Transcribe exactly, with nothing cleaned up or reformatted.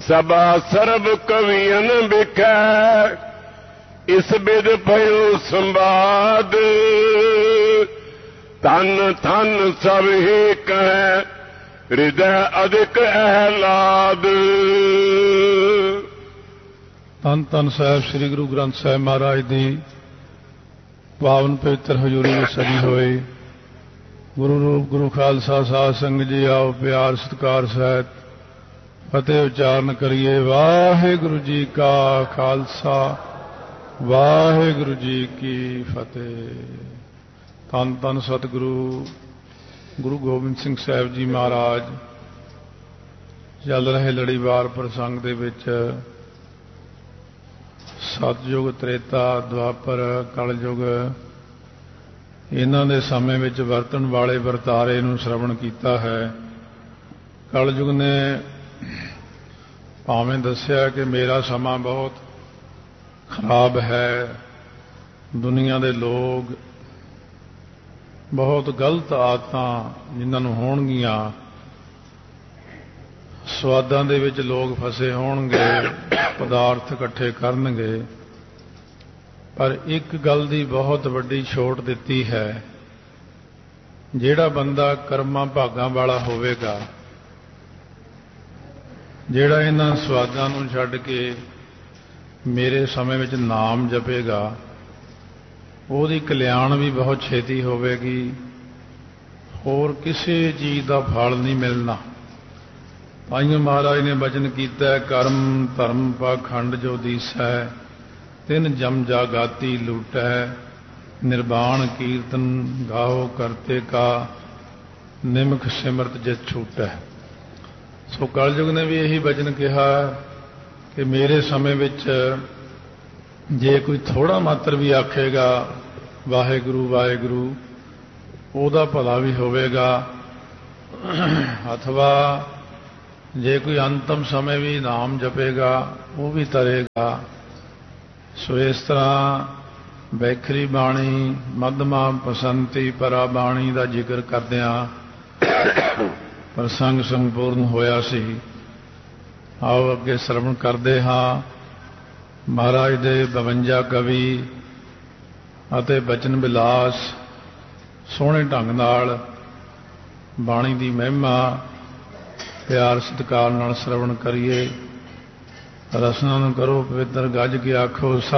सबा SERB कवियन बिखै इस बिद भयो संवाद धन धन सब ही कह हृदय अधिक आहलाद। धन धन साहब श्री गुरु ग्रंथ साहब महाराज दी पावन पवित्र हजूरी में सजी होए गुरु रूप गुरु खालसा साध संगत जी आओ प्यार सत्कार सहित फतेह उच्चारण करिए। वाहिगुरु जी का खालसा वाहिगुरु जी की फतेह। धन धन सतगुरु गुरु गोबिंद सिंह साहब जी महाराज चल रहे लड़ीवार प्रसंग दे विच सतयुग त्रेता द्वापर कलयुग इन्हां दे समय विच वरतण वाले वरतारे नूं श्रवण कीता है। कलयुग ने भावें दस्सिया कि मेरा समा बहुत खराब है, दुनिया दे लोग बहुत गलत आदतां जिन्हां नूं होणगीआं, स्वादां दे विच लोग फसे होणगे, पदार्थ इकट्ठे करनगे, पर एक गल दी बहुत वड्डी छोट दित्ती है। जिहड़ा बंदा कर्मां भागां वाला होवेगा, जिहड़ा इन्हां स्वादां नूं छड्ड के मेरे समय विच नाम जपेगा, ਉਹਦੀ कल्याण भी बहुत छेती होवेगी, होर किसी चीज़ का फल नहीं मिलना। ताइयों महाराज ने वचन किया कर्म धर्म पाखंड जो दीसै तिन जम जागाती लूटै निर्वाण कीर्तन गाओ करते का निमख सिमरत जित छूटै। सो कलयुग ने भी यही वचन कहा कि मेरे समय विच जे कोई थोड़ा मात्र भी आखेगा वाहेगुरु वाहेगुरु ਉਹਦਾ भला भी होवेगा, अथवा जे कोई अंतम समय भी नाम जपेगा वो भी तरेगा। सो इस तरह वैखरी बाणी मध्यमा पसंती परा बाणी का जिक्र करदियां प्रसंग संपूर्ण होया सी। आओ अगे श्रवण करते हाँ महाराज दे बवंजा कवि अते बचन विलास सोहणे ढंग नाल बाणी दी महिमा प्यार सत्कार नाल श्रवण करिए। रसना नूं करो पवित्र गज के आखो